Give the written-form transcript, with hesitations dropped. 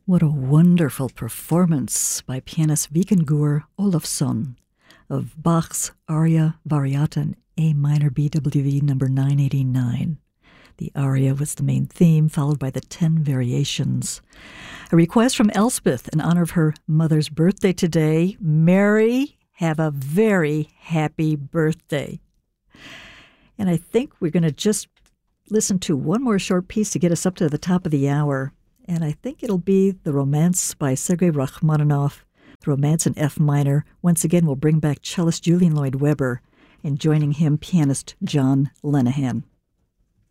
What a wonderful performance by pianist Vikingur Olafsson of Bach's Aria Variata in A minor BWV number 989. The aria was the main theme, followed by the 10 variations. A request from Elspeth in honor of her mother's birthday today. Mary, have a very happy birthday. And I think we're going to just listen to one more short piece to get us up to the top of the hour. And I think it'll be The Romance by Sergei Rachmaninoff, The Romance in F minor. Once again, we'll bring back cellist Julian Lloyd Webber, and joining him, pianist John Lenihan.